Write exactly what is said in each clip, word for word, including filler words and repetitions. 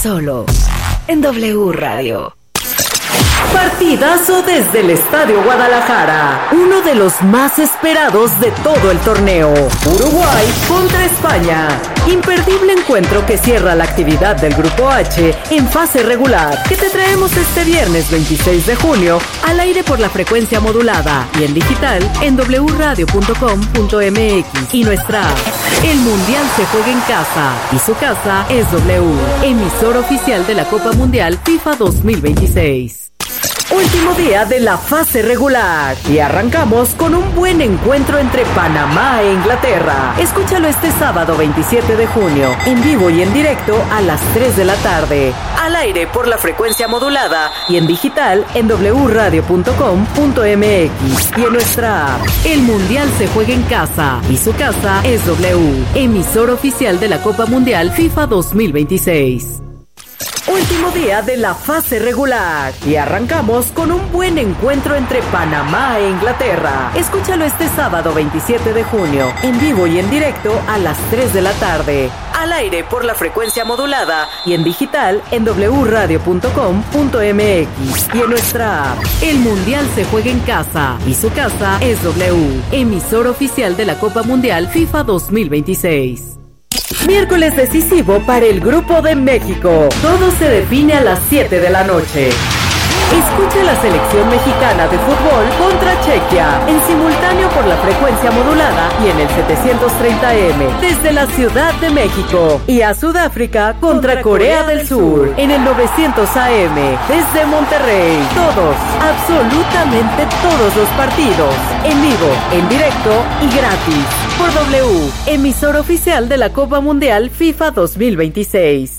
solo en W Radio. Partidazo desde el Estadio Guadalajara, uno de los más esperados de todo el torneo. Uruguay contra España. Imperdible encuentro que cierra la actividad del Grupo H en fase regular, que te traemos este viernes veintiséis de junio al aire por la frecuencia modulada y en digital en w radio punto com punto m x y nuestra app. El Mundial se juega en casa y su casa es W, emisor oficial de la Copa Mundial FIFA dos mil veintiséis. Último día de la fase regular y arrancamos con un buen encuentro entre Panamá e Inglaterra. Escúchalo este sábado veintisiete de junio, en vivo y en directo a las tres de la tarde, al aire por la frecuencia modulada y en digital en w radio punto com punto m x y en nuestra app. El Mundial se juega en casa y su casa es W, emisor oficial de la Copa Mundial FIFA dos mil veintiséis. Último día de la fase regular y arrancamos con un buen encuentro entre Panamá e Inglaterra. Escúchalo este sábado veintisiete de junio, en vivo y en directo a las tres de la tarde, al aire por la frecuencia modulada y en digital en w radio punto com punto m x y en nuestra app. El Mundial se juega en casa y su casa es W, emisor oficial de la Copa Mundial FIFA dos mil veintiséis. Miércoles decisivo para el Grupo de México. Todo se define a las siete de la noche. Escucha la selección mexicana de fútbol contra Chequia en simultáneo por la frecuencia modulada y en el setecientos treinta eme desde la Ciudad de México, y a Sudáfrica contra Corea del Sur en el novecientos A M desde Monterrey. Todos, absolutamente todos los partidos en vivo, en directo y gratis por W, emisor oficial de la Copa Mundial FIFA dos mil veintiséis.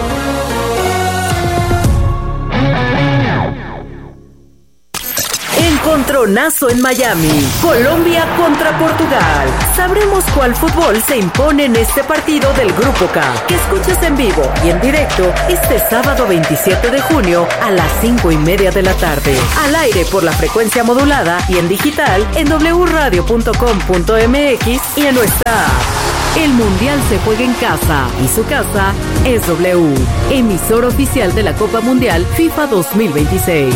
Encontronazo en Miami, Colombia contra Portugal. Sabremos cuál fútbol se impone en este partido del Grupo K, que escuchas en vivo y en directo este sábado veintisiete de junio a las cinco y media de la tarde, al aire por la frecuencia modulada y en digital en w radio punto com punto m x y en nuestra app. El Mundial se juega en casa y su casa es W, emisor oficial de la Copa Mundial FIFA dos mil veintiséis.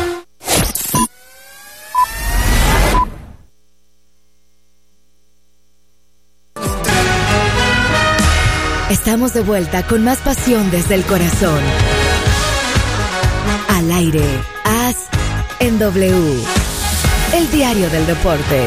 Estamos de vuelta con más pasión desde el corazón. Al aire, As en W, el diario del deporte.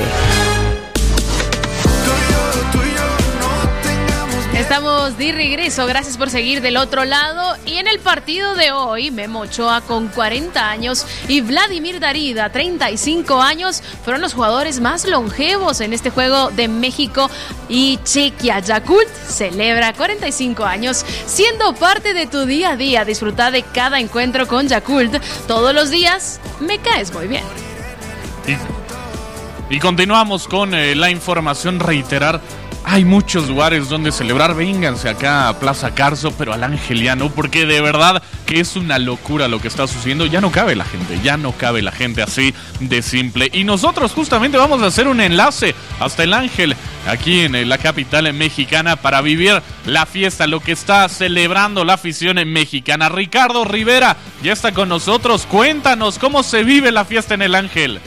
Estamos de regreso, gracias por seguir del otro lado. Y en el partido de hoy, Memo Ochoa con cuarenta años y Vladimir Darida, treinta y cinco años, fueron los jugadores más longevos en este juego de México y Chequia. Yakult celebra cuarenta y cinco años, siendo parte de tu día a día. Disfruta de cada encuentro con Yakult. Todos los días me caes muy bien. Y, y continuamos con eh, la información, reiterar. Hay muchos lugares donde celebrar. Vénganse acá a Plaza Carso, pero al Angeliano, porque de verdad que es una locura lo que está sucediendo. Ya no cabe la gente, ya no cabe la gente, así de simple. Y nosotros justamente vamos a hacer un enlace hasta el Ángel, aquí en la capital mexicana, para vivir la fiesta, lo que está celebrando la afición mexicana. Ricardo Rivera ya está con nosotros. Cuéntanos cómo se vive la fiesta en el Ángel.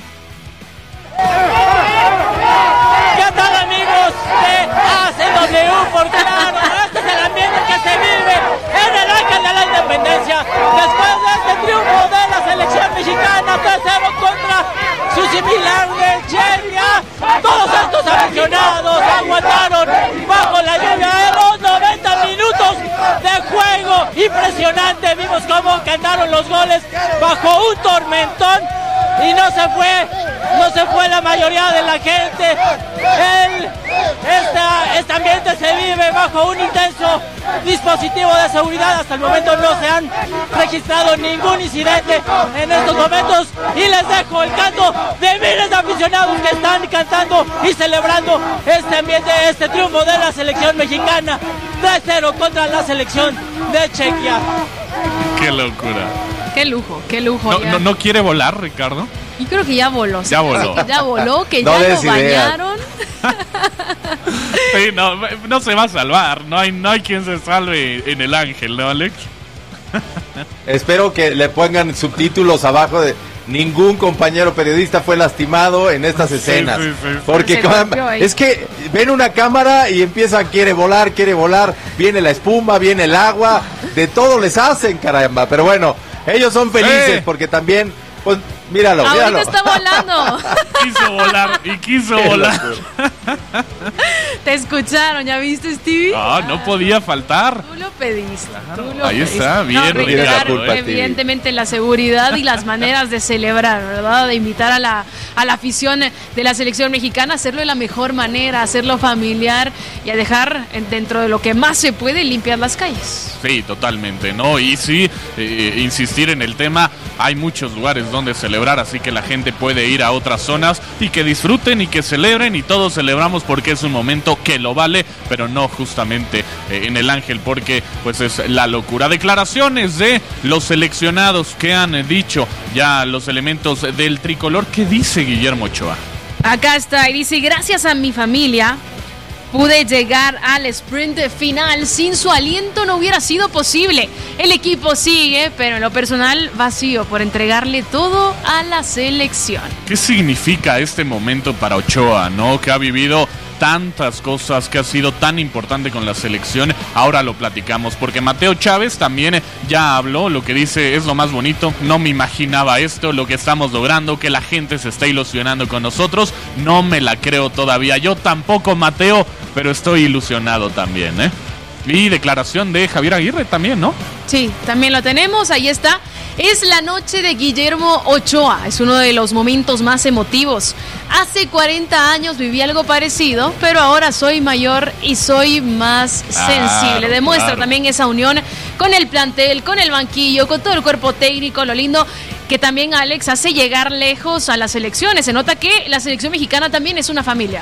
¿Qué tal, amigos de A C W? Por claro, este es el ambiente que se vive en el Ángel de la Independencia después de este triunfo de la selección mexicana tres cero contra su similar de Chequia. Todos estos aficionados aguantaron bajo la lluvia de los noventa minutos de juego. Impresionante, vimos cómo cantaron los goles bajo un tormentón y no se fue, no se fue la mayoría de la gente. El, esta, este ambiente se vive bajo un intenso dispositivo de seguridad. Hasta el momento no se han registrado ningún incidente en estos momentos y les dejo el canto de miles de aficionados que están cantando y celebrando este ambiente, este triunfo de la selección mexicana tres cero contra la selección de Chequia. ¡Qué locura! Qué lujo, qué lujo. ¿No, no, no quiere volar, Ricardo? Yo creo que ya voló. Ya voló. Que ya voló, que no ya lo bañaron. Sí, no, no se va a salvar. No hay, no hay quien se salve en el Ángel, ¿no, Alex? Espero que le pongan subtítulos abajo de ningún compañero periodista fue lastimado en estas escenas. Sí, sí, sí. Porque con, es que ven una cámara y empiezan, quiere volar, quiere volar, viene la espuma, viene el agua, de todo les hacen, caramba. Pero bueno, ellos son felices eh. porque también, pues, míralo, ahorita míralo. está volando. Quiso volar y quiso Qué volar. Te escucharon, ¿ya viste, Stevie? Ah, no podía faltar. Tú lo pediste. Claro, tú lo ahí pediste. está, bien, no, Ricardo. Culpa, eh. Evidentemente la seguridad y las maneras de celebrar, ¿verdad? De invitar a la, a la afición de la selección mexicana a hacerlo de la mejor manera, a hacerlo familiar y a dejar dentro de lo que más se puede limpiar las calles. Sí, totalmente, ¿no? Y sí, eh, insistir en el tema, hay muchos lugares donde celebrar, así que la gente puede ir a otras zonas y que disfruten y que celebren y todos celebramos porque es un momento que lo vale, pero no justamente eh, en el Ángel porque pues es la locura. Declaraciones de los seleccionados que han eh, dicho ya los elementos del tricolor. ¿Qué dice Guillermo Ochoa? Acá está y dice: gracias a mi familia pude llegar al sprint final. Sin su aliento no hubiera sido posible. El equipo sigue, pero en lo personal vacío por entregarle todo a la selección. ¿Qué significa este momento para Ochoa, no? Que ha vivido tantas cosas, que ha sido tan importante con la selección. Ahora lo platicamos, porque Mateo Chávez también ya habló, lo que dice es lo más bonito, no me imaginaba esto, lo que estamos logrando, que la gente se está ilusionando con nosotros, no me la creo todavía, yo tampoco, Mateo, pero estoy ilusionado también, ¿eh? Y declaración de Javier Aguirre también, ¿no? Sí, también lo tenemos, ahí está. Es la noche de Guillermo Ochoa, es uno de los momentos más emotivos. Hace cuarenta años viví algo parecido, pero ahora soy mayor y soy más sensible. Claro, Demuestra claro. también esa unión con el plantel, con el banquillo, con todo el cuerpo técnico, lo lindo que también Alex hace llegar lejos a las selecciones. Se nota que la selección mexicana también es una familia.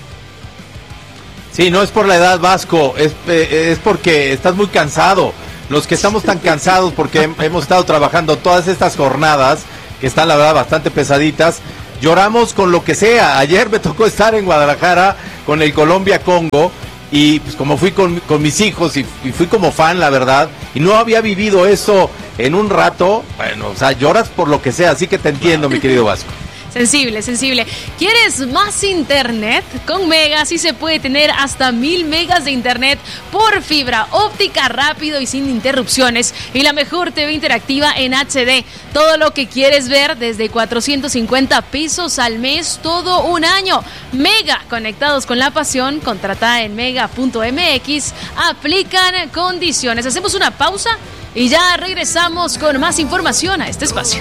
Sí, no es por la edad, Vasco, es, eh, es porque estás muy cansado. Los que estamos tan cansados porque hemos estado trabajando todas estas jornadas, que están la verdad bastante pesaditas, lloramos con lo que sea. Ayer me tocó estar en Guadalajara con el Colombia-Congo y pues como fui con, con mis hijos y, y fui como fan, la verdad, y no había vivido eso en un rato, bueno, o sea, lloras por lo que sea, así que te entiendo, mi querido Vasco. Sensible, sensible. ¿Quieres más internet? Con Mega sí se puede tener hasta mil megas de internet por fibra óptica, rápido y sin interrupciones. Y la mejor T V interactiva en H D. Todo lo que quieres ver desde cuatrocientos cincuenta pesos al mes, todo un año. Mega, conectados con la pasión. Contratada en mega punto m x. Aplican condiciones. Hacemos una pausa y ya regresamos con más información a este espacio.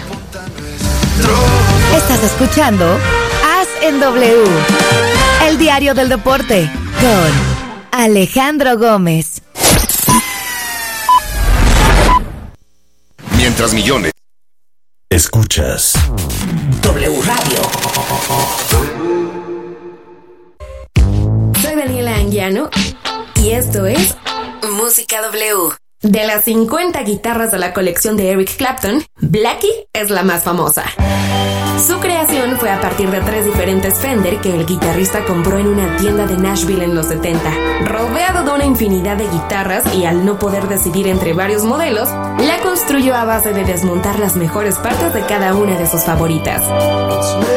Estás escuchando As en W, el diario del deporte, con Alejandro Gómez. Mientras millones escuchas W Radio. Soy Daniela Anguiano y esto es Música W. De las cincuenta guitarras de la colección de Eric Clapton, Blackie es la más famosa. Su creación fue a partir de tres diferentes Fender que el guitarrista compró en una tienda de Nashville en los setenta. Rodeado de una infinidad de guitarras y al no poder decidir entre varios modelos, la construyó a base de desmontar las mejores partes de cada una de sus favoritas.